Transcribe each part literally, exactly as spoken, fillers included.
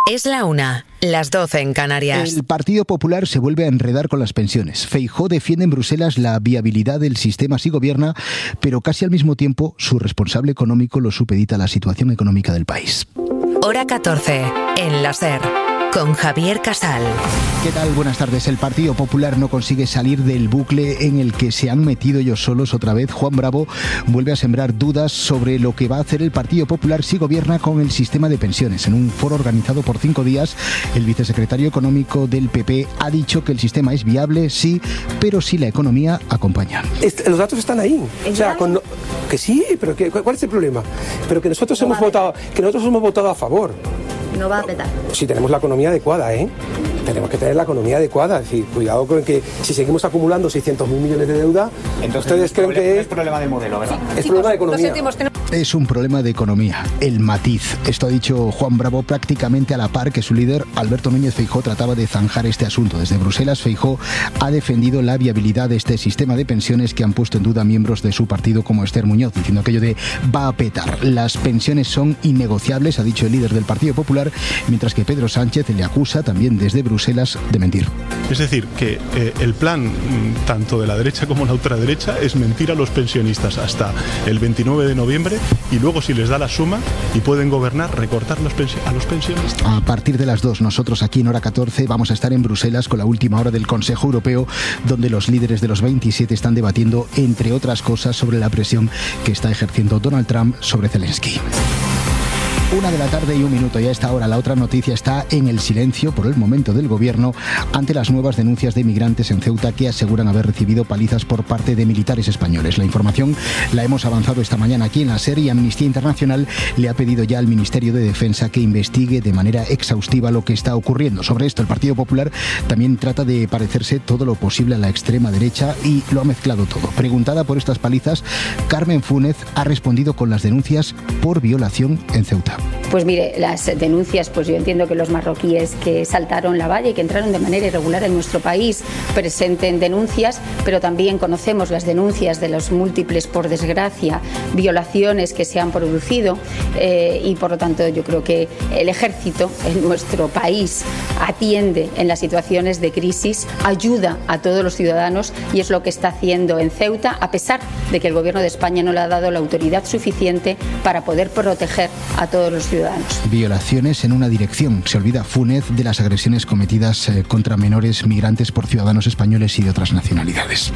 Es la una, las doce en Canarias. El Partido Popular se vuelve a enredar con las pensiones. Feijóo defiende en Bruselas la viabilidad del sistema si gobierna, pero casi al mismo tiempo su responsable económico lo supedita a la situación económica del país. Hora catorce, en la SER, con Javier Casal. ¿Qué tal? Buenas tardes. El Partido Popular no consigue salir del bucle en el que se han metido ellos solos otra vez. Juan Bravo vuelve a sembrar dudas sobre lo que va a hacer el Partido Popular si gobierna con el sistema de pensiones. En un foro organizado por cinco días, el vicesecretario económico del P P ha dicho que el sistema es viable, sí, pero si la economía acompaña. Este, los datos están ahí. O sea, con, que sí, pero que, ¿cuál es el problema? Pero que nosotros hemos votado, que nosotros hemos votado a favor. No va a petar. Si tenemos la economía adecuada, ¿eh? Tenemos que tener la economía adecuada. Es decir, cuidado con que si seguimos acumulando seiscientos mil millones de deuda, entonces ustedes creen que es problema de modelo, ¿verdad? Sí, es problema de economía. Es un problema de economía, el matiz. Esto ha dicho Juan Bravo prácticamente a la par que su líder, Alberto Núñez Feijóo, trataba de zanjar este asunto. Desde Bruselas, Feijóo ha defendido la viabilidad de este sistema de pensiones que han puesto en duda miembros de su partido como Esther Muñoz, diciendo aquello de va a petar. Las pensiones son innegociables, ha dicho el líder del Partido Popular, mientras que Pedro Sánchez le acusa también desde Bruselas de mentir. Es decir, que eh, el plan tanto de la derecha como la ultraderecha es mentir a los pensionistas hasta el veintinueve de noviembre y luego, si les da la suma y pueden gobernar, recortar los pensi- a los pensionistas. A partir de las dos, nosotros aquí en Hora catorce vamos a estar en Bruselas con la última hora del Consejo Europeo, donde los líderes de los veintisiete están debatiendo, entre otras cosas, sobre la presión que está ejerciendo Donald Trump sobre Zelensky. Una de la tarde y un minuto, y a esta hora la otra noticia está en el silencio por el momento del gobierno ante las nuevas denuncias de migrantes en Ceuta que aseguran haber recibido palizas por parte de militares españoles. La información la hemos avanzado esta mañana aquí en la SER y Amnistía Internacional le ha pedido ya al Ministerio de Defensa que investigue de manera exhaustiva lo que está ocurriendo. Sobre esto, el Partido Popular también trata de parecerse todo lo posible a la extrema derecha y lo ha mezclado todo. Preguntada por estas palizas, Carmen Fúnez ha respondido con las denuncias por violación en Ceuta. Pues mire, las denuncias, pues yo entiendo que los marroquíes que saltaron la valla y que entraron de manera irregular en nuestro país presenten denuncias, pero también conocemos las denuncias de los múltiples, por desgracia, violaciones que se han producido eh, y por lo tanto yo creo que el ejército en nuestro país atiende en las situaciones de crisis, ayuda a todos los ciudadanos y es lo que está haciendo en Ceuta, a pesar de que el gobierno de España no le ha dado la autoridad suficiente para poder proteger a todos los ciudadanos. Violaciones en una dirección. Se olvida Fúnez de las agresiones cometidas eh, contra menores migrantes por ciudadanos españoles y de otras nacionalidades.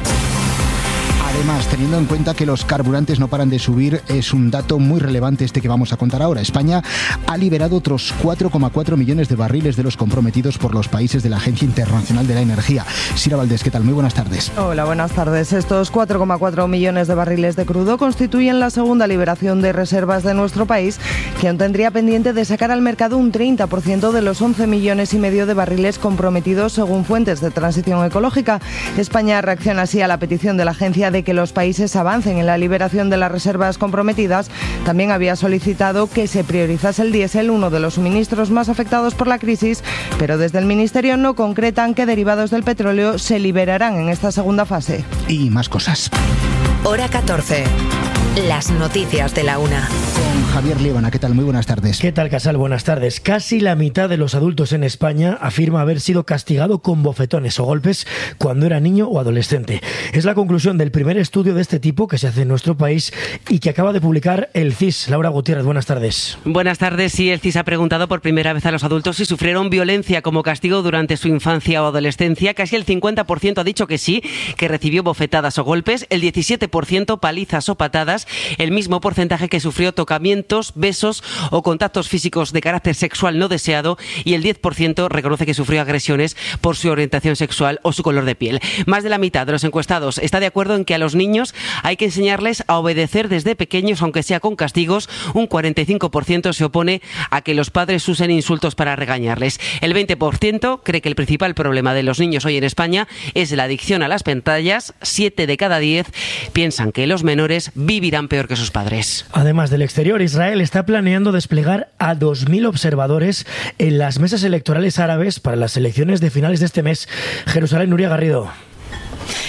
Además, teniendo en cuenta que los carburantes no paran de subir, es un dato muy relevante este que vamos a contar ahora. España ha liberado otros cuatro coma cuatro millones de barriles de los comprometidos por los países de la Agencia Internacional de la Energía. Sira Valdés, ¿qué tal? Muy buenas tardes. Hola, buenas tardes. Estos cuatro coma cuatro millones de barriles de crudo constituyen la segunda liberación de reservas de nuestro país, que aún tendría pendiente de sacar al mercado un treinta por ciento de los once millones y medio de barriles comprometidos según fuentes de transición ecológica. España reacciona así a la petición de la agencia de que los países avancen en la liberación de las reservas comprometidas. También había solicitado que se priorizase el diésel, uno de los suministros más afectados por la crisis, pero desde el Ministerio no concretan qué derivados del petróleo se liberarán en esta segunda fase. Y más cosas. Hora catorce. Las noticias de la una. Con Javier Líbana, ¿qué tal? Muy buenas tardes. ¿Qué tal, Casal? Buenas tardes. Casi la mitad de los adultos en España afirma haber sido castigado con bofetones o golpes cuando era niño o adolescente. Es la conclusión del primer estudio de este tipo que se hace en nuestro país y que acaba de publicar el C I S. Laura Gutiérrez, buenas tardes. Buenas tardes. Sí, el C I S ha preguntado por primera vez a los adultos si sufrieron violencia como castigo durante su infancia o adolescencia. Casi el cincuenta por ciento ha dicho que sí, que recibió bofetadas o golpes, el diecisiete por ciento palizas o patadas, el mismo porcentaje que sufrió tocamientos, besos o contactos físicos de carácter sexual no deseado y el diez por ciento reconoce que sufrió agresiones por su orientación sexual o su color de piel. Más de la mitad de los encuestados está de acuerdo en que a los niños hay que enseñarles a obedecer desde pequeños, aunque sea con castigos. Un cuarenta y cinco por ciento se opone a que los padres usen insultos para regañarles. El veinte por ciento cree que el principal problema de los niños hoy en España es la adicción a las pantallas. siete de cada diez piensan que los menores vivirán peor que sus padres. Además del exterior, Israel está planeando desplegar a dos mil observadores en las mesas electorales árabes para las elecciones de finales de este mes. Jerusalén, Nuria Garrido.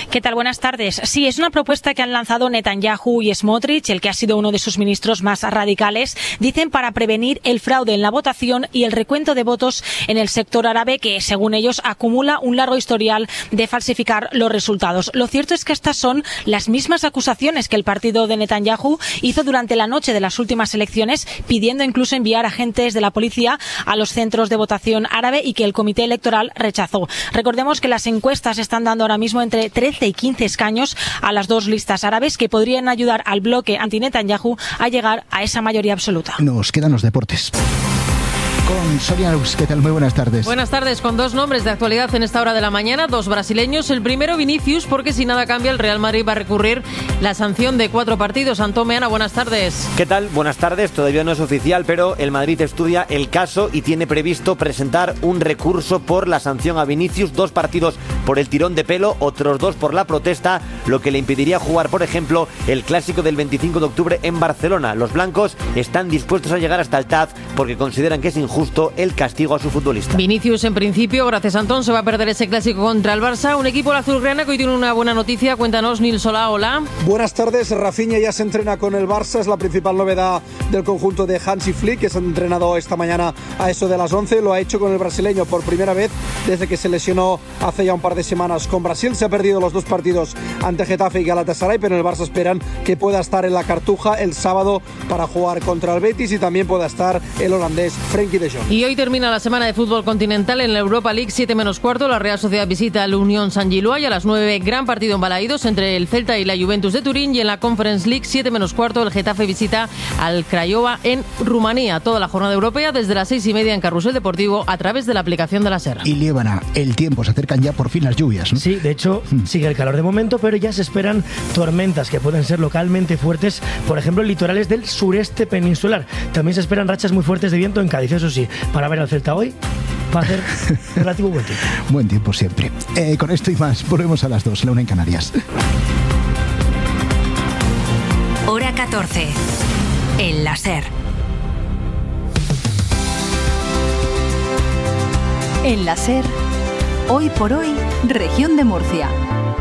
¿Qué tal? Buenas tardes. Sí, es una propuesta que han lanzado Netanyahu y Smotrich, el que ha sido uno de sus ministros más radicales, dicen para prevenir el fraude en la votación y el recuento de votos en el sector árabe, que según ellos acumula un largo historial de falsificar los resultados. Lo cierto es que estas son las mismas acusaciones que el partido de Netanyahu hizo durante la noche de las últimas elecciones, pidiendo incluso enviar agentes de la policía a los centros de votación árabe y que el comité electoral rechazó. Recordemos que las encuestas están dando ahora mismo entre trece y quince escaños a las dos listas árabes que podrían ayudar al bloque anti-Netanyahu a llegar a esa mayoría absoluta. Nos quedan los deportes. Con Sonia Lux, ¿qué tal? Muy buenas tardes. Buenas tardes, con dos nombres de actualidad en esta hora de la mañana, dos brasileños. El primero, Vinicius, porque si nada cambia, el Real Madrid va a recurrir la sanción de cuatro partidos. Antón Meana, buenas tardes. ¿Qué tal? Buenas tardes. Todavía no es oficial, pero el Madrid estudia el caso y tiene previsto presentar un recurso por la sanción a Vinicius. Dos partidos por el tirón de pelo, otros dos por la protesta, lo que le impediría jugar, por ejemplo, el clásico del veinticinco de octubre en Barcelona. Los blancos están dispuestos a llegar hasta el T A Z porque consideran que es injusto justo el castigo a su futbolista. Vinicius, en principio, gracias a Antón, se va a perder ese clásico contra el Barça. Un equipo azulgrana que hoy tiene una buena noticia. Cuéntanos, Nil Solá, hola. Buenas tardes. Rafinha ya se entrena con el Barça. Es la principal novedad del conjunto de Hansi Flick, que se ha entrenado esta mañana a eso de las once. Lo ha hecho con el brasileño por primera vez desde que se lesionó hace ya un par de semanas con Brasil. Se ha perdido los dos partidos ante Getafe y Galatasaray, pero en el Barça esperan que pueda estar en la Cartuja el sábado para jugar contra el Betis y también pueda estar el holandés Frenkie de Jong. Y hoy termina la semana de fútbol continental en la Europa League, siete menos cuarto. La Real Sociedad visita al Unión San Gilois y a las nueve, gran partido en Balaídos entre el Celta y la Juventus de Turín. Y en la Conference League, siete menos cuarto, el Getafe visita al Craiova en Rumanía. Toda la jornada europea desde las seis y media en Carrusel Deportivo a través de la aplicación de la SER. Y Líbana, el tiempo, se acercan ya por fin las lluvias, ¿no? Sí, de hecho, sigue el calor de momento, pero ya se esperan tormentas que pueden ser localmente fuertes, por ejemplo, en litorales del sureste peninsular. También se esperan rachas muy fuertes de viento en Cádiz, eso sí, para ver al Celta hoy va a hacer relativo buen tiempo. Buen tiempo siempre. Eh, con esto y más, volvemos a las dos, la una en Canarias. Hora catorce, en la SER. En la SER, hoy por hoy, región de Murcia.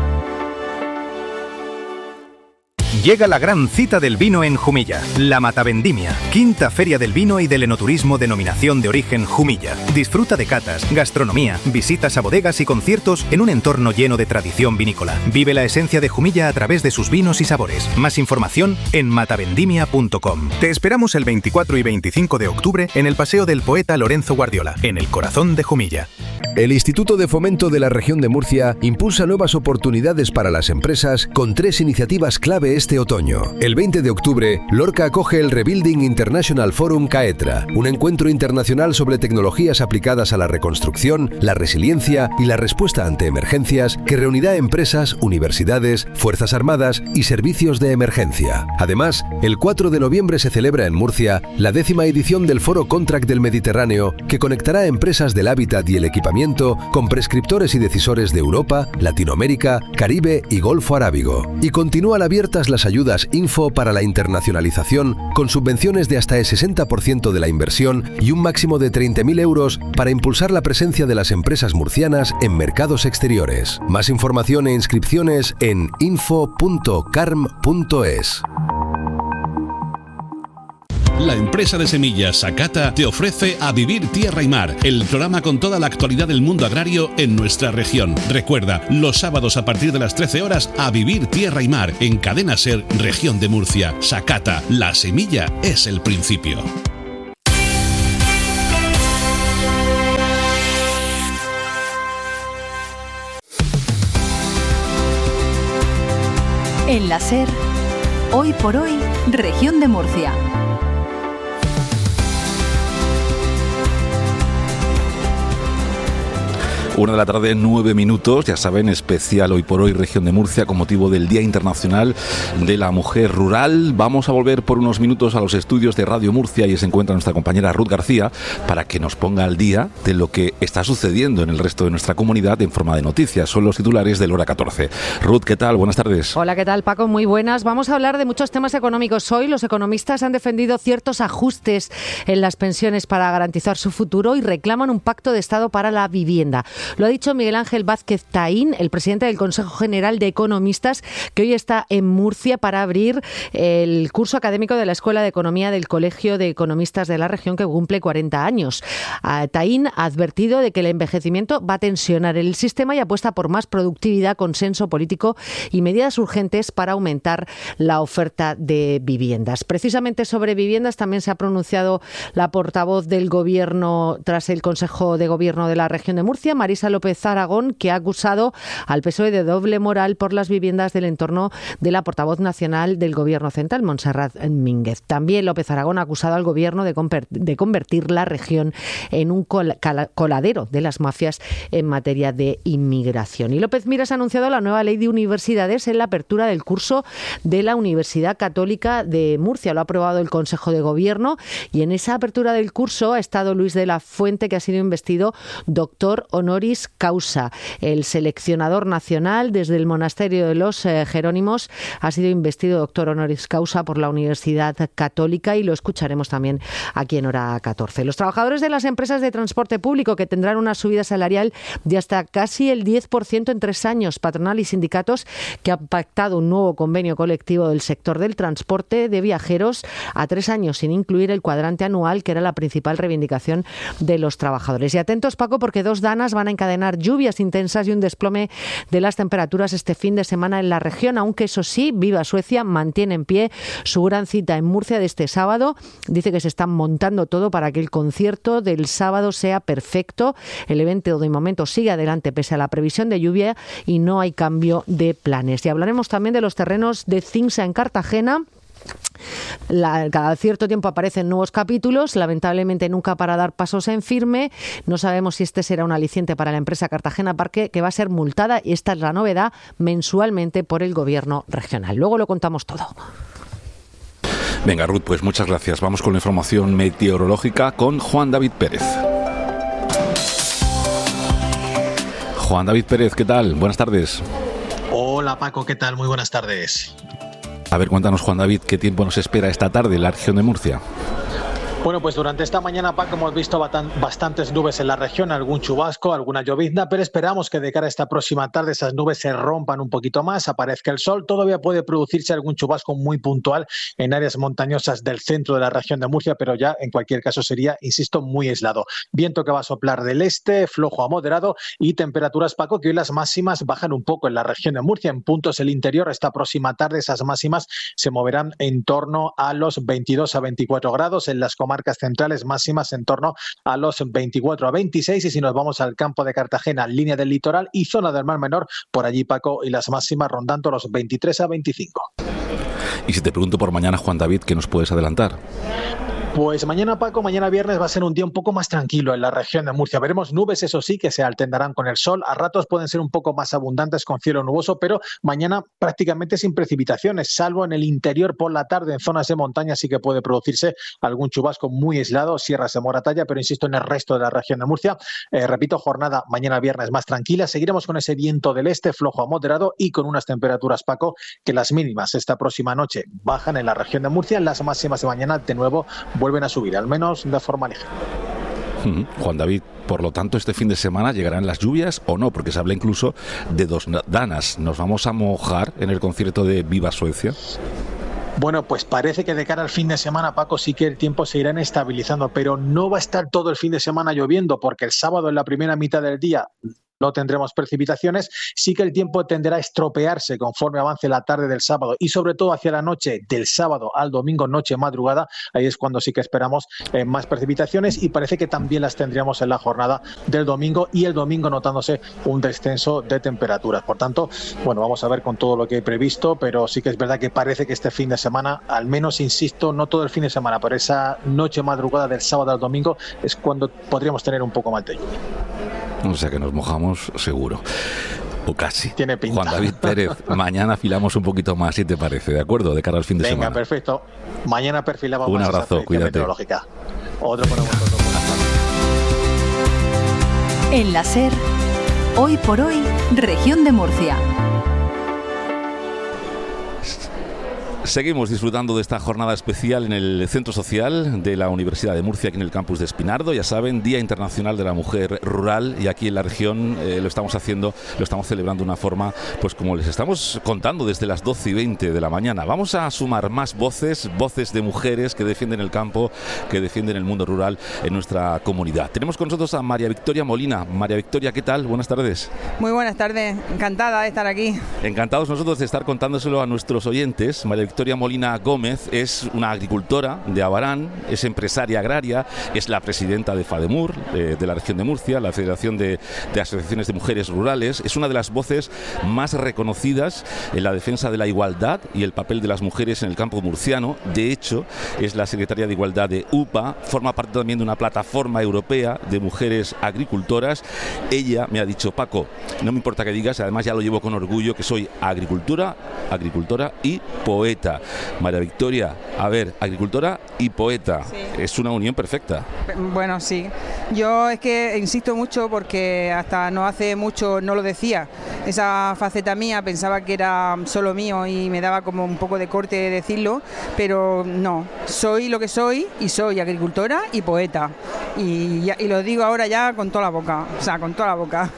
Llega la gran cita del vino en Jumilla, la Matavendimia, quinta feria del vino y del enoturismo denominación de origen Jumilla. Disfruta de catas, gastronomía, visitas a bodegas y conciertos en un entorno lleno de tradición vinícola. Vive la esencia de Jumilla a través de sus vinos y sabores. Más información en matavendimia punto com. Te esperamos el veinticuatro y veinticinco de octubre en el Paseo del Poeta Lorenzo Guardiola, en el corazón de Jumilla. El Instituto de Fomento de la Región de Murcia impulsa nuevas oportunidades para las empresas con tres iniciativas clave este otoño. El veinte de octubre, Lorca acoge el Rebuilding International Forum CAETRA, un encuentro internacional sobre tecnologías aplicadas a la reconstrucción, la resiliencia y la respuesta ante emergencias que reunirá empresas, universidades, fuerzas armadas y servicios de emergencia. Además, el cuatro de noviembre se celebra en Murcia la décima edición del Foro Contract del Mediterráneo, que conectará empresas del hábitat y el equipamiento con prescriptores y decisores de Europa, Latinoamérica, Caribe y Golfo Arábigo. Y continúan abiertas las ayudas Info para la internacionalización, con subvenciones de hasta el sesenta por ciento de la inversión y un máximo de treinta mil euros para impulsar la presencia de las empresas murcianas en mercados exteriores. Más información e inscripciones en info punto carm punto es. La empresa de semillas Sakata te ofrece A Vivir Tierra y Mar, el programa con toda la actualidad del mundo agrario en nuestra región. Recuerda, los sábados a partir de las trece horas, A Vivir Tierra y Mar, en Cadena SER, Región de Murcia. Sakata, la semilla es el principio. En la SER, hoy por hoy, Región de Murcia. Una de la tarde, nueve minutos, ya saben, especial hoy por hoy Región de Murcia con motivo del Día Internacional de la Mujer Rural. Vamos a volver por unos minutos a los estudios de Radio Murcia y se encuentra nuestra compañera Ruth García para que nos ponga al día de lo que está sucediendo en el resto de nuestra comunidad en forma de noticias. Son los titulares del Hora catorce. Ruth, ¿qué tal? Buenas tardes. Hola, ¿qué tal, Paco? Muy buenas. Vamos a hablar de muchos temas económicos. Hoy los economistas han defendido ciertos ajustes en las pensiones para garantizar su futuro y reclaman un pacto de Estado para la vivienda. Lo ha dicho Miguel Ángel Vázquez Taín, el presidente del Consejo General de Economistas, que hoy está en Murcia para abrir el curso académico de la Escuela de Economía del Colegio de Economistas de la región, que cumple cuarenta años. Taín ha advertido de que el envejecimiento va a tensionar el sistema y apuesta por más productividad, consenso político y medidas urgentes para aumentar la oferta de viviendas. Precisamente sobre viviendas también se ha pronunciado la portavoz del Gobierno tras el Consejo de Gobierno de la región de Murcia, Marisa López Aragón, que ha acusado al P S O E de doble moral por las viviendas del entorno de la portavoz nacional del Gobierno central, Montserrat Mínguez. También López Aragón ha acusado al Gobierno de, de convertir la región en un col coladero de las mafias en materia de inmigración. Y López Miras ha anunciado la nueva ley de universidades en la apertura del curso de la Universidad Católica de Murcia. Lo ha aprobado el Consejo de Gobierno y en esa apertura del curso ha estado Luis de la Fuente, que ha sido investido doctor honoris causa. El seleccionador nacional desde el Monasterio de los eh, Jerónimos ha sido investido doctor honoris causa por la Universidad Católica y lo escucharemos también aquí en Hora catorce. Los trabajadores de las empresas de transporte público, que tendrán una subida salarial de hasta casi el diez por ciento en tres años. Patronal y sindicatos que han pactado un nuevo convenio colectivo del sector del transporte de viajeros a tres años, sin incluir el cuadrante anual, que era la principal reivindicación de los trabajadores. Y atentos, Paco, porque dos danas van a encadenar lluvias intensas y un desplome de las temperaturas este fin de semana en la región, aunque eso sí, Viva Suecia mantiene en pie su gran cita en Murcia de este sábado. Dice que se están montando todo para que el concierto del sábado sea perfecto. El evento de momento sigue adelante pese a la previsión de lluvia y no hay cambio de planes. Y hablaremos también de los terrenos de Cinsa en Cartagena. La, cada cierto tiempo aparecen nuevos capítulos, lamentablemente nunca para dar pasos en firme. No sabemos si este será un aliciente para la empresa Cartagena Parque, que va a ser multada, y esta es la novedad, mensualmente por el gobierno regional. Luego lo contamos todo. Venga, Ruth, pues muchas gracias. Vamos con la información meteorológica con Juan David Pérez. Juan David Pérez, ¿qué tal? Buenas tardes. Hola Paco, ¿qué tal? Muy buenas tardes. A ver, cuéntanos, Juan David, ¿qué tiempo nos espera esta tarde en la región de Murcia? Bueno, pues durante esta mañana, Paco, hemos visto bastantes nubes en la región, algún chubasco, alguna llovizna, pero esperamos que de cara a esta próxima tarde esas nubes se rompan un poquito más, aparezca el sol. Todavía puede producirse algún chubasco muy puntual en áreas montañosas del centro de la región de Murcia, pero ya en cualquier caso sería, insisto, muy aislado. Viento que va a soplar del este, flojo a moderado, y temperaturas, Paco, que hoy las máximas bajan un poco en la región de Murcia. En puntos del interior, esta próxima tarde esas máximas se moverán en torno a los veintidós a veinticuatro grados, en las comarcas centrales máximas en torno a los veinticuatro a veintiséis, y si nos vamos al campo de Cartagena, línea del litoral y zona del Mar Menor, por allí, Paco, y las máximas rondando los veintitrés a veinticinco. Y si te pregunto por mañana, Juan David, ¿qué nos puedes adelantar? Pues mañana, Paco, mañana viernes va a ser un día un poco más tranquilo en la región de Murcia. Veremos nubes, eso sí, que se alternarán con el sol. A ratos pueden ser un poco más abundantes con cielo nuboso, pero mañana prácticamente sin precipitaciones, salvo en el interior por la tarde. En zonas de montaña sí que puede producirse algún chubasco muy aislado, sierras de Moratalla, pero insisto, en el resto de la región de Murcia. Eh, repito, jornada mañana viernes más tranquila. Seguiremos con ese viento del este, flojo a moderado, y con unas temperaturas, Paco, que las mínimas esta próxima noche bajan en la región de Murcia. Las máximas de mañana, de nuevo, vuelven a subir, al menos de forma ligera. Juan David, por lo tanto, este fin de semana llegarán las lluvias o no, porque se habla incluso de dos danas. ¿Nos vamos a mojar en el concierto de Viva Suecia? Bueno, pues parece que de cara al fin de semana, Paco, sí que el tiempo se irá estabilizando, pero no va a estar todo el fin de semana lloviendo, porque el sábado en la primera mitad del día no tendremos precipitaciones. Sí que el tiempo tenderá a estropearse conforme avance la tarde del sábado y sobre todo hacia la noche del sábado al domingo, noche madrugada. Ahí es cuando sí que esperamos eh, más precipitaciones, y parece que también las tendríamos en la jornada del domingo, y el domingo notándose un descenso de temperaturas. Por tanto, bueno, vamos a ver con todo lo que he previsto, pero sí que es verdad que parece que este fin de semana, al menos, insisto, no todo el fin de semana, pero esa noche madrugada del sábado al domingo es cuando podríamos tener un poco más de lluvia. O sea que nos mojamos seguro. O casi. Tiene pinta. Juan David Pérez, mañana afilamos un poquito más, si te parece, ¿de acuerdo? De cara al fin de Venga, semana. Venga, perfecto. Mañana perfilamos un más abrazo, esa cuídate. Meteorológica. Otro para vosotros. En la SER, hoy por hoy, región de Murcia. Seguimos disfrutando de esta jornada especial en el Centro Social de la Universidad de Murcia, aquí en el campus de Espinardo. Ya saben, Día Internacional de la Mujer Rural, y aquí en la región eh, lo estamos haciendo, lo estamos celebrando de una forma, pues como les estamos contando, desde las doce y veinte de la mañana. Vamos a sumar más voces, voces de mujeres que defienden el campo, que defienden el mundo rural en nuestra comunidad. Tenemos con nosotros a María Victoria Molina. María Victoria, ¿qué tal? Buenas tardes. Muy buenas tardes, encantada de estar aquí. Encantados nosotros de estar contándoselo a nuestros oyentes. María Victoria Molina Gómez es una agricultora de Abarán, es empresaria agraria, es la presidenta de FADEMUR, eh, de la región de Murcia, la Federación de, de Asociaciones de Mujeres Rurales. Es una de las voces más reconocidas en la defensa de la igualdad y el papel de las mujeres en el campo murciano. De hecho, es la secretaria de Igualdad de U P A, forma parte también de una plataforma europea de mujeres agricultoras. Ella me ha dicho: Paco, no me importa que digas, además ya lo llevo con orgullo, que soy agricultura, agricultora y poeta. María Victoria, a ver, agricultora y poeta, sí. Es una unión perfecta. Bueno, sí. Yo es que insisto mucho porque hasta no hace mucho no lo decía. Esa faceta mía pensaba que era solo mío y me daba como un poco de corte decirlo, pero no. Soy lo que soy y soy agricultora y poeta. Y, ya, y lo digo ahora ya con toda la boca, o sea, con toda la boca.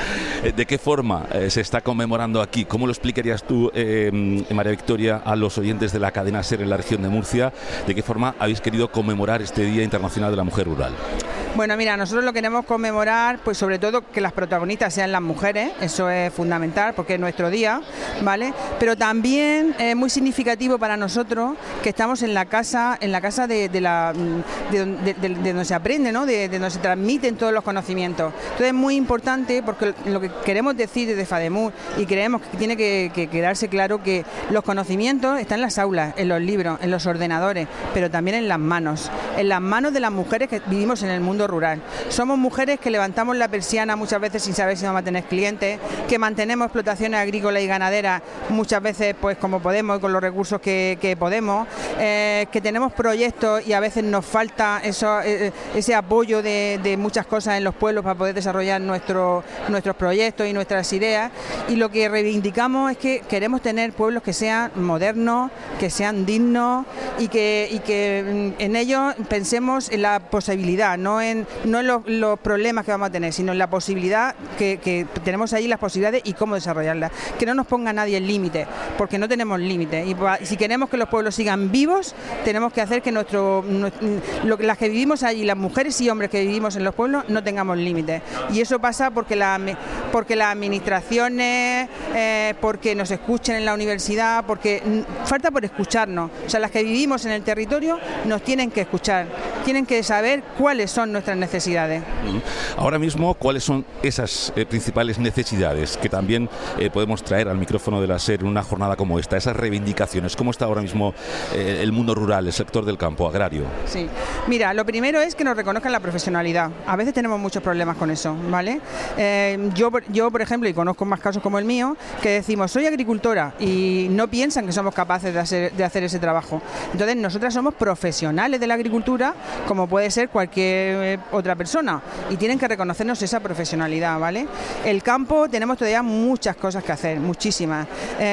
¿De qué forma eh, se está conmemorando aquí? ¿Cómo lo explicarías tú, eh, María Victoria, a los oyentes de la cadena SER en la región de Murcia? ¿De qué forma habéis querido conmemorar este Día Internacional de la Mujer Rural? Bueno, mira, nosotros lo queremos conmemorar, pues sobre todo que las protagonistas sean las mujeres, eso es fundamental porque es nuestro día, ¿vale? Pero también es muy significativo para nosotros que estamos en la casa, en la casa de, de la de, de, de, de donde se aprende, ¿no? De, de donde se transmiten todos los conocimientos. Entonces es muy importante porque lo que queremos decir desde FADEMUR y creemos que tiene que, que quedarse claro que los conocimientos están en las aulas, en los libros, en los ordenadores, pero también en las manos, en las manos de las mujeres que vivimos en el mundo rural. Somos mujeres que levantamos la persiana muchas veces sin saber si vamos a tener clientes, que mantenemos explotaciones agrícolas y ganaderas muchas veces pues como podemos y con los recursos que, que podemos, eh, que tenemos proyectos y a veces nos falta eso, eh, ese apoyo de, de muchas cosas en los pueblos para poder desarrollar nuestro, nuestros proyectos y nuestras ideas, y lo que reivindicamos es que queremos tener pueblos que sean modernos, que sean dignos y que, y que en ellos pensemos en la posibilidad, no en no en los, los problemas que vamos a tener, sino en la posibilidad que, que tenemos ahí, las posibilidades y cómo desarrollarlas. Que no nos ponga nadie el límite, porque no tenemos límite. Y si queremos que los pueblos sigan vivos, tenemos que hacer que nuestro, lo, las que vivimos allí, las mujeres y hombres que vivimos en los pueblos, no tengamos límites. Y eso pasa porque, la, porque las administraciones, eh, porque nos escuchen en la universidad, porque falta por escucharnos. O sea, las que vivimos en el territorio nos tienen que escuchar, tienen que saber cuáles son nuestras necesidades. Ahora mismo, ¿cuáles son esas eh, principales necesidades que también eh, podemos traer al micrófono de la SER en una jornada como esta? Esas reivindicaciones, ¿cómo está ahora mismo eh, el mundo rural, el sector del campo agrario? Sí, mira, lo primero es que nos reconozcan la profesionalidad. A veces tenemos muchos problemas con eso, ¿vale? Eh, yo, yo, por ejemplo, y conozco más casos como el mío, que decimos, soy agricultora, y no piensan que somos capaces de hacer, de hacer ese trabajo. Entonces, nosotras somos profesionales de la agricultura, como puede ser cualquier otra persona, y tienen que reconocernos esa profesionalidad, ¿vale? El campo, tenemos todavía muchas cosas que hacer, muchísimas.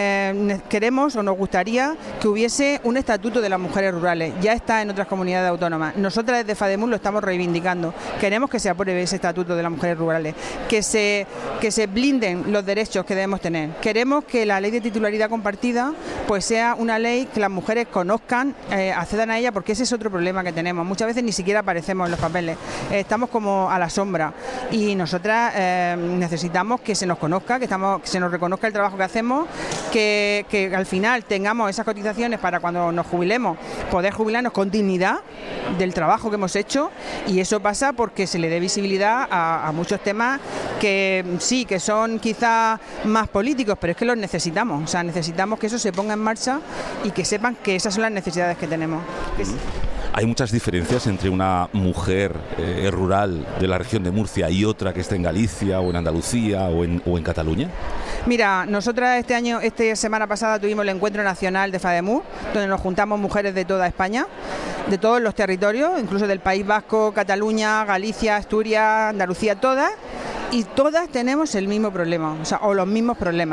Eh, queremos o nos gustaría que hubiese un estatuto de las mujeres rurales, ya está en otras comunidades autónomas. Nosotras desde FADEMUR lo estamos reivindicando, queremos que se apruebe ese estatuto de las mujeres rurales, que se, que se blinden los derechos que debemos tener. Queremos que la ley de titularidad compartida pues sea una ley que las mujeres conozcan, eh, accedan a ella, porque ese es otro problema que tenemos. Muchas veces ni siquiera aparecemos en los papeles. Eh, estamos como a la sombra y nosotras eh, necesitamos que se nos conozca, que, estamos, que se nos reconozca el trabajo que hacemos, que, que al final tengamos esas cotizaciones para cuando nos jubilemos, poder jubilarnos con dignidad del trabajo que hemos hecho, y eso pasa porque se le dé visibilidad a, a muchos temas que sí, que son quizás más políticos, pero es que los necesitamos, o sea, necesitamos que eso se ponga en marcha y que sepan que esas son las necesidades que tenemos. Que sí. ¿Hay muchas diferencias entre una mujer eh, rural de la región de Murcia y otra que esté en Galicia o en Andalucía o en, o en Cataluña? Mira, nosotras este año, esta semana pasada tuvimos el encuentro nacional de FADEMUR, donde nos juntamos mujeres de toda España, de todos los territorios, incluso del País Vasco, Cataluña, Galicia, Asturias, Andalucía, todas, y todas tenemos el mismo problema, o sea, o los mismos problemas.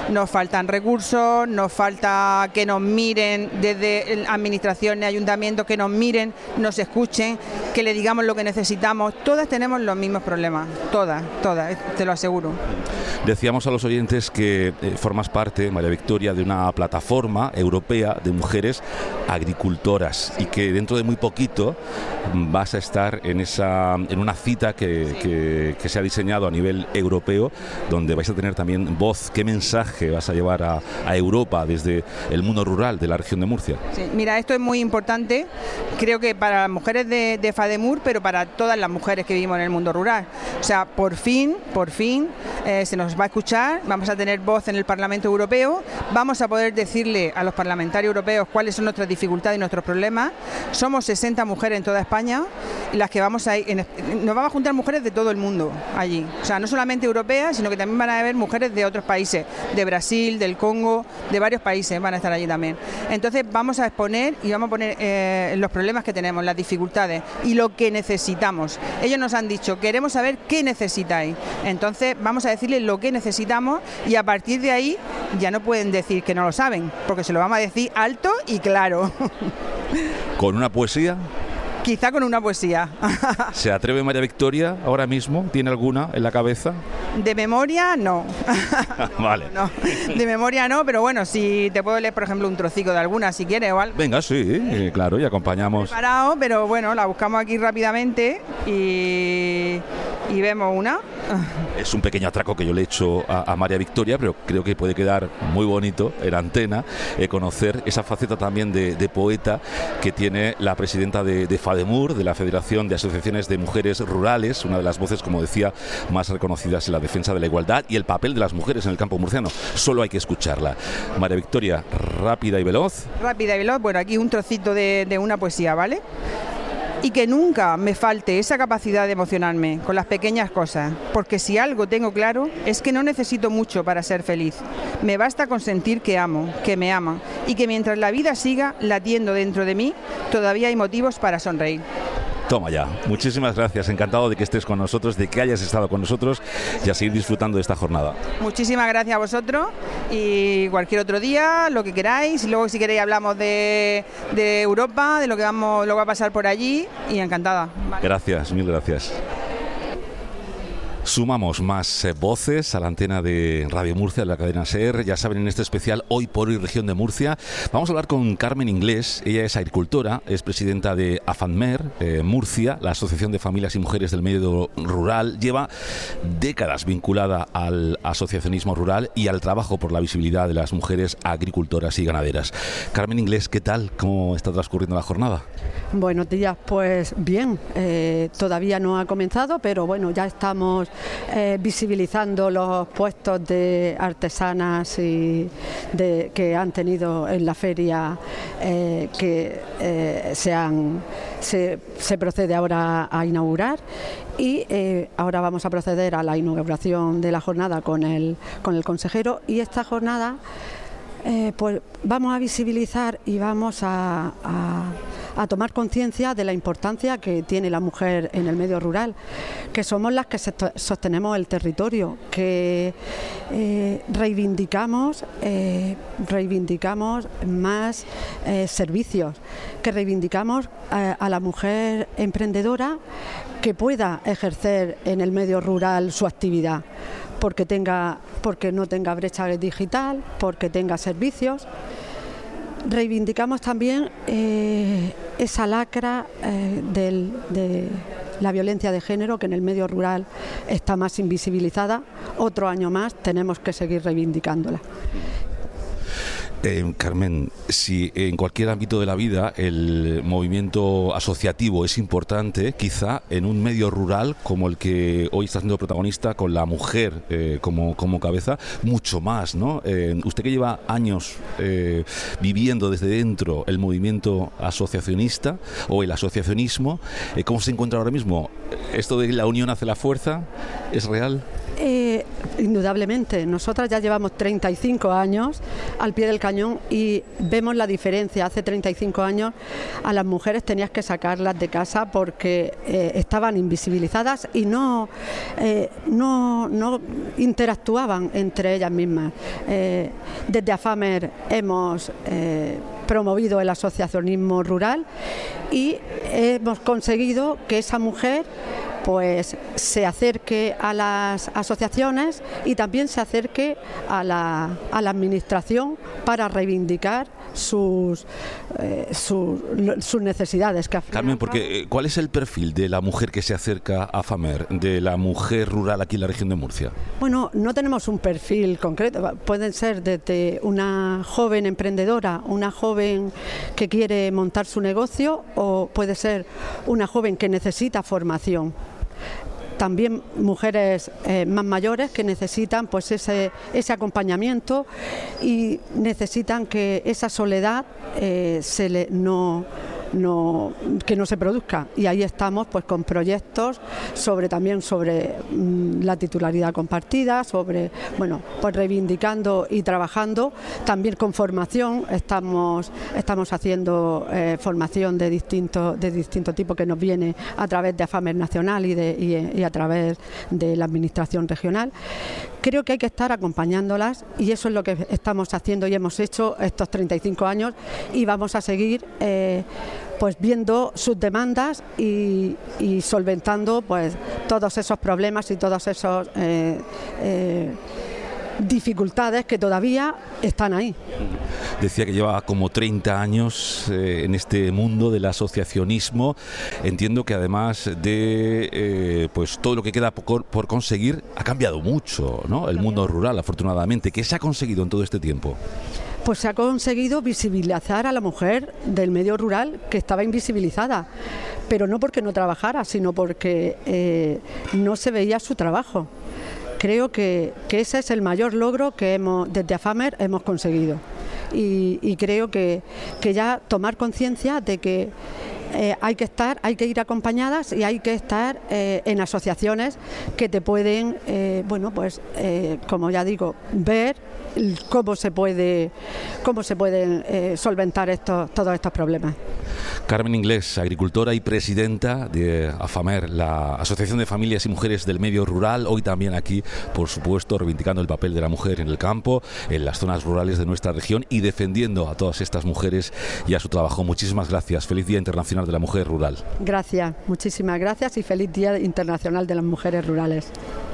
nos faltan recursos, nos falta que nos miren desde administraciones, ayuntamientos, que nos miren, nos escuchen, que le digamos lo que necesitamos. Todas tenemos los mismos problemas, todas, todas, te lo aseguro. Decíamos a los oyentes que eh, formas parte, María Victoria, de una plataforma europea de mujeres agricultoras y que dentro de muy poquito vas a estar en esa en una cita que, que, que se ha diseñado a nivel europeo, donde vais a tener también voz. ¿Qué mensaje vas a llevar a, a Europa desde el mundo rural de la región de Murcia? Sí, mira, esto es muy importante, creo que para las mujeres de, de FADEMUR, pero para todas las mujeres que vivimos en el mundo rural. O sea, por fin, por fin, eh, se nos va a escuchar, vamos a tener voz en el Parlamento Europeo, vamos a poder decirle a los parlamentarios europeos cuáles son nuestras dificultades y nuestros problemas. Somos sesenta mujeres en toda España, las que vamos a ir, en, nos vamos a juntar mujeres de todo el mundo allí. O sea, no solamente europeas, sino que también van a haber mujeres de otros países, de Brasil, del Congo, de varios países van a estar allí también. Entonces vamos a exponer y vamos a poner eh, los problemas que tenemos, las dificultades y lo que necesitamos. Ellos nos han dicho, queremos saber qué necesitáis. Entonces vamos a decirles lo que necesitamos y a partir de ahí ya no pueden decir que no lo saben, porque se lo vamos a decir alto y claro. ¿Con una poesía? Quizá con una poesía. ¿Se atreve María Victoria ahora mismo? ¿Tiene alguna en la cabeza? De memoria, no. Vale. No, de memoria no, pero bueno, si te puedo leer, por ejemplo, un trocico de alguna, si quieres o algo. Venga, sí, eh, claro, y acompañamos. Preparado, pero bueno, la buscamos aquí rápidamente y, y vemos una. Es un pequeño atraco que yo le he hecho a, a María Victoria, pero creo que puede quedar muy bonito en antena eh, conocer esa faceta también de, de poeta que tiene la presidenta de, de FADEMUR, de la Federación de Asociaciones de Mujeres Rurales, una de las voces, como decía, más reconocidas en la defensa de la igualdad y el papel de las mujeres en el campo murciano. Solo hay que escucharla. María Victoria, rápida y veloz. Rápida y veloz, bueno, aquí un trocito de, de una poesía, ¿vale? Y que nunca me falte esa capacidad de emocionarme con las pequeñas cosas, porque si algo tengo claro es que no necesito mucho para ser feliz. Me basta con sentir que amo, que me aman y que mientras la vida siga latiendo dentro de mí, todavía hay motivos para sonreír. Toma ya. Muchísimas gracias. Encantado de que estés con nosotros, de que hayas estado con nosotros y a seguir disfrutando de esta jornada. Muchísimas gracias a vosotros y cualquier otro día, lo que queráis. Y luego si queréis hablamos de, de Europa, de lo que vamos, lo que va a pasar por allí y encantada. Vale. Gracias, mil gracias. Sumamos más eh, voces a la antena de Radio Murcia, de la cadena SER. Ya saben, en este especial Hoy por Hoy Región de Murcia vamos a hablar con Carmen Inglés. Ella es agricultora, es presidenta de AFANMER eh, Murcia, la Asociación de Familias y Mujeres del Medio Rural. Lleva décadas vinculada al asociacionismo rural y al trabajo por la visibilidad de las mujeres agricultoras y ganaderas. Carmen Inglés, ¿qué tal? ¿Cómo está transcurriendo la jornada? Buenos días, pues bien, eh, todavía no ha comenzado, pero bueno, ya estamos eh, visibilizando los puestos de artesanas y de, que han tenido en la feria eh, que eh, se, han, se, se procede ahora a inaugurar y eh, ahora vamos a proceder a la inauguración de la jornada con el, con el consejero y esta jornada eh, pues vamos a visibilizar y vamos a, a a tomar conciencia de la importancia que tiene la mujer en el medio rural, que somos las que sostenemos el territorio, que eh, reivindicamos, eh, reivindicamos más eh, servicios, que reivindicamos eh, a la mujer emprendedora que pueda ejercer en el medio rural su actividad, porque tenga, porque no tenga brecha digital, porque tenga servicios. Reivindicamos también eh, esa lacra eh, del, de la violencia de género que en el medio rural está más invisibilizada. Otro año más tenemos que seguir reivindicándola. Eh, Carmen, si en cualquier ámbito de la vida el movimiento asociativo es importante, quizá en un medio rural como el que hoy está siendo protagonista con la mujer eh, como, como cabeza, mucho más, ¿no? Eh, usted que lleva años eh, viviendo desde dentro el movimiento asociacionista o el asociacionismo, eh, ¿cómo se encuentra ahora mismo? ¿Esto de la unión hace la fuerza es real? Eh, indudablemente, nosotras ya llevamos treinta y cinco años al pie del cañón y vemos la diferencia. Hace treinta y cinco años a las mujeres tenías que sacarlas de casa porque eh, estaban invisibilizadas y no, eh, no, no interactuaban entre ellas mismas. Eh, desde AFAMER hemos eh, promovido el asociacionismo rural y hemos conseguido que esa mujer pues se acerque a las asociaciones y también se acerque a la, a la administración para reivindicar sus, eh, sus, sus necesidades. Que Carmen, porque ¿cuál es el perfil de la mujer que se acerca a AFAMER, de la mujer rural aquí en la región de Murcia? Bueno, no tenemos un perfil concreto, pueden ser desde una joven emprendedora, una joven que quiere montar su negocio o puede ser una joven que necesita formación. También mujeres eh, más mayores que necesitan pues ese, ese acompañamiento y necesitan que esa soledad eh, se le, no, no, que no se produzca. Y ahí estamos pues con proyectos sobre también sobre mmm, la titularidad compartida, sobre bueno pues reivindicando y trabajando también con formación. Estamos estamos haciendo eh, formación de distinto de distinto tipo que nos viene a través de AFAMER Nacional y de y, y a través de la administración regional. Creo que hay que estar acompañándolas y eso es lo que estamos haciendo y hemos hecho estos treinta y cinco años y vamos a seguir eh, pues viendo sus demandas y, y solventando pues todos esos problemas y todos esos eh, eh, dificultades que todavía están ahí. Decía que lleva como treinta años eh, en este mundo del asociacionismo. Entiendo que además de eh, pues todo lo que queda por, por conseguir, ha cambiado mucho, ¿no? El mundo rural, afortunadamente. ¿Qué se ha conseguido en todo este tiempo? Pues se ha conseguido visibilizar a la mujer del medio rural que estaba invisibilizada, pero no porque no trabajara, sino porque eh, no se veía su trabajo. Creo que, que ese es el mayor logro que hemos desde AFAMER hemos conseguido y, y creo que, que ya tomar conciencia de que eh, hay que estar, hay que ir acompañadas y hay que estar eh, en asociaciones que te pueden, eh, bueno, pues eh, como ya digo, ver cómo se puede, cómo se pueden eh, solventar estos, todos estos problemas. Carmen Inglés, agricultora y presidenta de AFAMER, la Asociación de Familias y Mujeres del Medio Rural, hoy también aquí, por supuesto, reivindicando el papel de la mujer en el campo, en las zonas rurales de nuestra región y defendiendo a todas estas mujeres y a su trabajo. Muchísimas gracias. Feliz Día Internacional de la Mujer Rural. Gracias, muchísimas gracias y feliz Día Internacional de las Mujeres Rurales.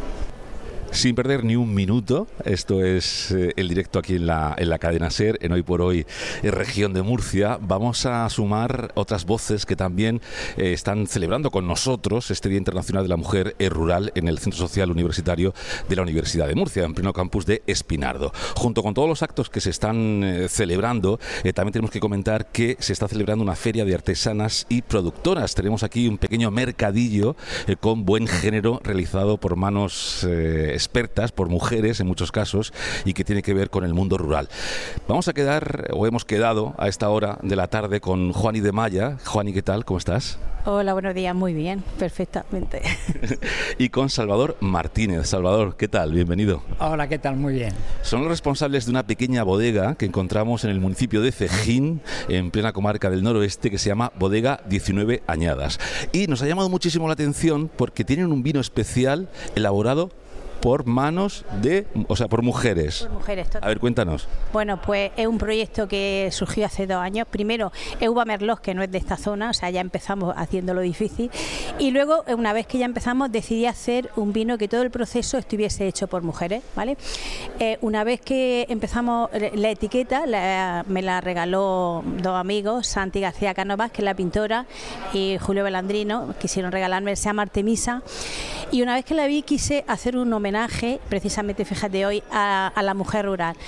Sin perder ni un minuto, esto es eh, el directo aquí en la, en la cadena SER, en Hoy por Hoy, en región de Murcia. Vamos a sumar otras voces que también eh, están celebrando con nosotros este Día Internacional de la Mujer Rural en el Centro Social Universitario de la Universidad de Murcia, en pleno campus de Espinardo. Junto con todos los actos que se están eh, celebrando, eh, también tenemos que comentar que se está celebrando una feria de artesanas y productoras. Tenemos aquí un pequeño mercadillo eh, con buen género realizado por manos eh, expertas, por mujeres en muchos casos, y que tiene que ver con el mundo rural. Vamos a quedar, o hemos quedado a esta hora de la tarde con Juani de Maya. Juani, ¿qué tal? ¿Cómo estás? Hola, buenos días, muy bien, perfectamente. Y con Salvador Martínez. Salvador, ¿qué tal? Bienvenido. Hola, ¿qué tal? Muy bien. Son los responsables de una pequeña bodega que encontramos en el municipio de Cejín, en plena comarca del noroeste, que se llama Bodega diecinueve Añadas. Y nos ha llamado muchísimo la atención porque tienen un vino especial elaborado por manos de, o sea, por mujeres. Por mujeres, total. A ver, cuéntanos. Bueno, pues es un proyecto que surgió hace dos años. Primero, es uva merlot, que no es de esta zona, o sea, ya empezamos haciéndolo difícil. Y luego, una vez que ya empezamos, decidí hacer un vino que todo el proceso estuviese hecho por mujeres, ¿vale? Eh, una vez que empezamos, la etiqueta la, me la regaló dos amigos, Santi García Cánovas, que es la pintora, y Julio Belandrino, quisieron regalarme, se llama Artemisa. Y una vez que la vi, quise hacer un homenaje, precisamente, fíjate, hoy a, a la mujer rural.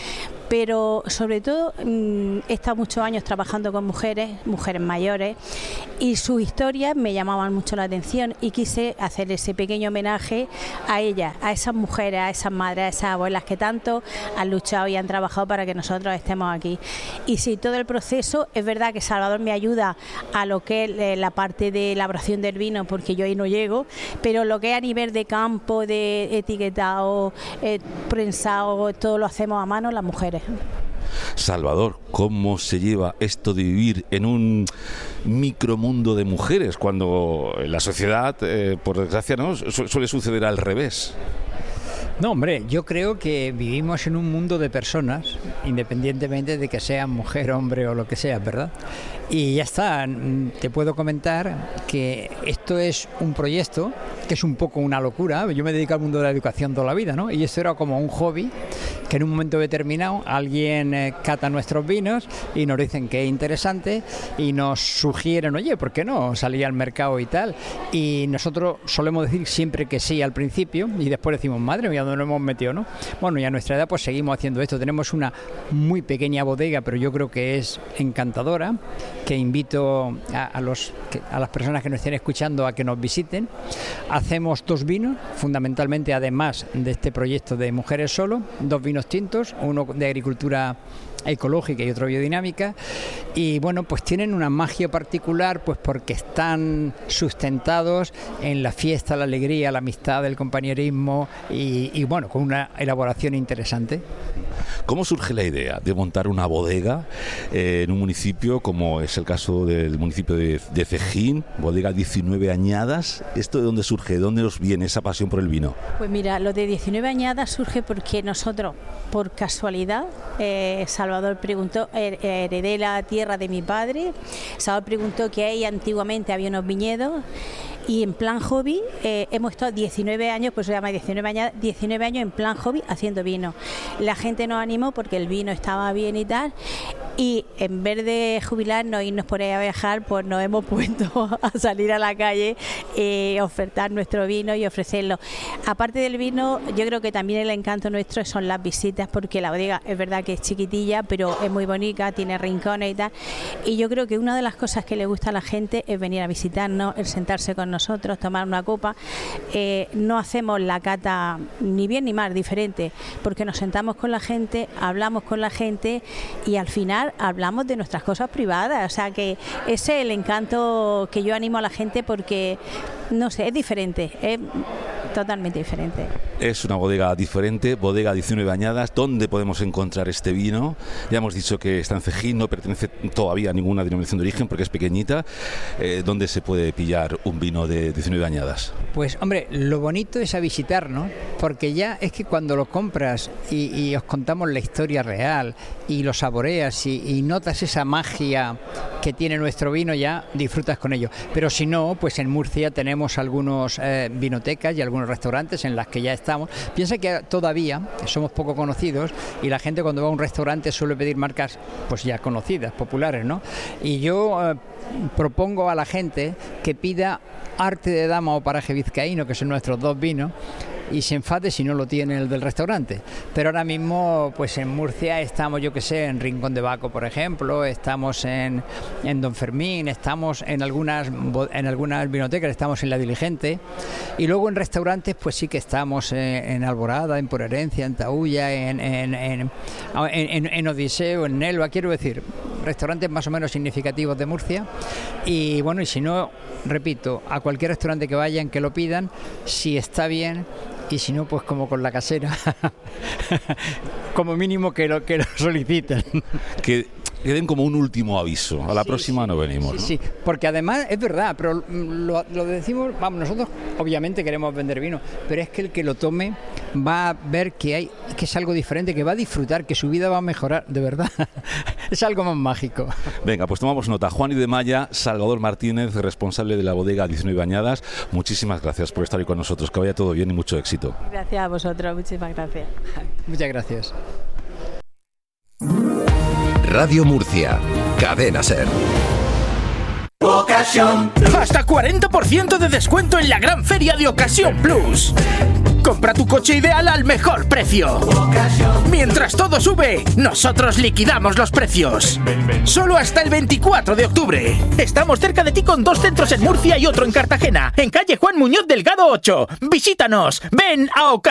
pero sobre todo mmm, he estado muchos años trabajando con mujeres, mujeres mayores, y sus historias me llamaban mucho la atención y quise hacer ese pequeño homenaje a ellas, a esas mujeres, a esas madres, a esas abuelas que tanto han luchado y han trabajado para que nosotros estemos aquí. Y sí, todo el proceso, es verdad que Salvador me ayuda a lo que es eh, la parte de elaboración del vino, porque yo ahí no llego, pero lo que es a nivel de campo, de etiquetado, eh, prensado, todo lo hacemos a mano las mujeres. Salvador, ¿cómo se lleva esto de vivir en un micromundo de mujeres cuando en la sociedad, eh, por desgracia, no Su- suele suceder al revés? No, hombre, yo creo que vivimos en un mundo de personas, independientemente de que sean mujer, hombre o lo que sea, ¿verdad? Y ya está, te puedo comentar que esto es un proyecto que es un poco una locura. Yo me dedico al mundo de la educación toda la vida, ¿no? Y esto era como un hobby que en un momento determinado alguien eh, cata nuestros vinos y nos dicen que es interesante y nos sugieren, oye, ¿por qué no salir al mercado y tal? Y nosotros solemos decir siempre que sí al principio y después decimos, madre mía, ¿dónde nos hemos metido, no? Bueno, y a nuestra edad pues seguimos haciendo esto. Tenemos una muy pequeña bodega, pero yo creo que es encantadora, que invito a, a, los, a las personas que nos estén escuchando a que nos visiten. Hacemos dos vinos, fundamentalmente, además de este proyecto de Mujeres Solo, dos vinos tintos, uno de agricultura ecológica y otro biodinámica, y bueno, pues tienen una magia particular, pues porque están sustentados en la fiesta, la alegría, la amistad, el compañerismo y, y bueno, con una elaboración interesante. ¿Cómo surge la idea de montar una bodega eh, en un municipio como es el caso del municipio de, de Cejín, bodega diecinueve añadas? ¿Esto de dónde surge? ¿De dónde os viene esa pasión por el vino? Pues mira, lo de diecinueve añadas surge porque nosotros, por casualidad, eh, Salvador preguntó, her- heredé la tierra de mi padre, Salvador preguntó que ahí antiguamente había unos viñedos. Y en plan hobby eh, hemos estado diecinueve años, pues se llama diecinueve años, diecinueve años en plan hobby haciendo vino. La gente nos animó porque el vino estaba bien y tal, y en vez de jubilarnos e irnos por ahí a viajar, pues nos hemos puesto a salir a la calle, eh, ofertar nuestro vino y ofrecerlo. Aparte del vino, yo creo que también el encanto nuestro son las visitas, porque la bodega es verdad que es chiquitilla, pero es muy bonita, tiene rincones y tal, y yo creo que una de las cosas que le gusta a la gente es venir a visitarnos, el sentarse con nosotros, tomar una copa. Eh, no hacemos la cata ni bien ni mal, diferente, porque nos sentamos con la gente, hablamos con la gente y al final hablamos de nuestras cosas privadas. O sea que ese es el encanto que yo animo a la gente, porque no sé, es diferente, es totalmente diferente. Es una bodega diferente, bodega diecinueve añadas. ¿Dónde podemos encontrar este vino? Ya hemos dicho que está en Cejín, no pertenece todavía a ninguna denominación de origen porque es pequeñita. Eh, ¿Dónde se puede pillar un vino de diecinueve añadas? Pues hombre, lo bonito es a visitarnos, porque ya es que cuando lo compras y, y os contamos la historia real y lo saboreas y, y notas esa magia que tiene nuestro vino, ya disfrutas con ello. Pero si no, pues en Murcia tenemos algunos eh, vinotecas y algunos restaurantes en las que ya estamos. Piensa que todavía somos poco conocidos y la gente cuando va a un restaurante suele pedir marcas pues ya conocidas, populares, ¿no? Y yo eh, propongo a la gente que pida Arte de Dama o Paraje Vizcaíno, que son nuestros dos vinos, y se enfade si no lo tiene el del restaurante. Pero ahora mismo, pues en Murcia estamos, yo que sé, en Rincón de Baco, por ejemplo, estamos en, en Don Fermín, estamos en algunas en algunas vinotecas, estamos en La Diligente, y luego en restaurantes, pues sí que estamos en, en Alborada, en Por Herencia, en Taulla, en, en, en, en, en Odiseo, en Nelva, quiero decir, restaurantes más o menos significativos de Murcia. Y bueno, y si no, repito, a cualquier restaurante que vayan, que lo pidan, si está bien, y si no, pues como con la casera, como mínimo que lo que lo soliciten. Que queden como un último aviso. A la sí, próxima sí, no venimos, sí, ¿no? Sí, porque además es verdad, pero lo, lo decimos, vamos, nosotros obviamente queremos vender vino, pero es que el que lo tome va a ver que hay, que es algo diferente, que va a disfrutar, que su vida va a mejorar, de verdad. Es algo más mágico. Venga, pues tomamos nota. Juan y de Maya, Salvador Martínez, responsable de la bodega diecinueve añadas. Muchísimas gracias por estar hoy con nosotros. Que vaya todo bien y mucho éxito. Gracias a vosotros, muchísimas gracias. Muchas gracias. Radio Murcia, Cadena Ser. Ocasión. Hasta cuarenta por ciento de descuento en la gran feria de Ocasión Plus. Compra tu coche ideal al mejor precio. Mientras todo sube, nosotros liquidamos los precios. Solo hasta el veinticuatro de octubre. Estamos cerca de ti con dos centros en Murcia y otro en Cartagena, en calle Juan Muñoz Delgado ocho. Visítanos. Ven a Ocasión